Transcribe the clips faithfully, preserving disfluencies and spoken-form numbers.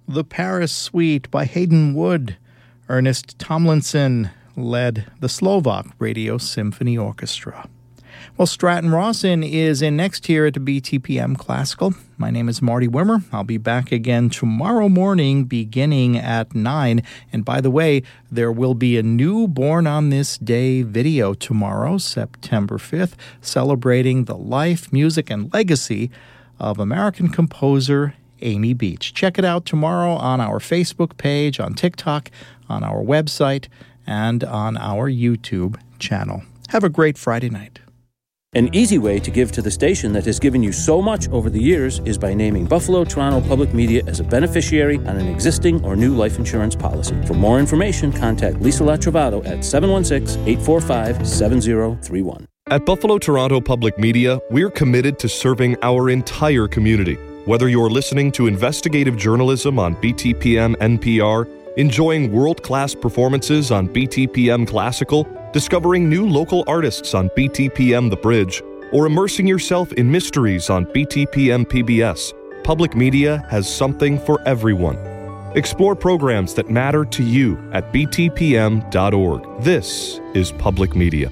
The Paris Suite by Hayden Wood. Ernest Tomlinson led the Slovak Radio Symphony Orchestra. Well, Stratton Rawson is in next here at B T P M Classical. My name is Marty Wimmer. I'll be back again tomorrow morning beginning at nine. And by the way, there will be a new Born on This Day video tomorrow, September fifth, celebrating the life, music, and legacy of American composer Amy Beach. Check it out tomorrow on our Facebook page, on TikTok, on our website, and on our YouTube channel. Have a great Friday night. An easy way to give to the station that has given you so much over the years is by naming Buffalo Toronto Public Media as a beneficiary on an existing or new life insurance policy. For more information, contact Lisa Latrovato at seven one six, eight four five, seven zero three one. At Buffalo Toronto Public Media, we're committed to serving our entire community. Whether you're listening to investigative journalism on B T P M N P R, enjoying world-class performances on B T P M Classical, discovering new local artists on B T P M The Bridge, or immersing yourself in mysteries on B T P M P B S, Public Media has something for everyone. Explore programs that matter to you at b t p m dot org. This is Public Media.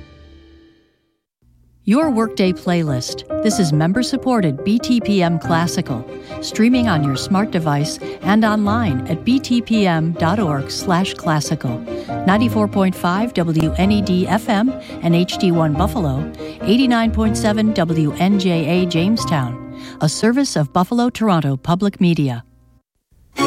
Your Workday playlist. This is member-supported B T P M Classical, streaming on your smart device and online at b t p m dot org slash classical. ninety-four point five W N E D F M and H D one Buffalo, eighty-nine point seven W N J A Jamestown, a service of Buffalo Toronto Public Media.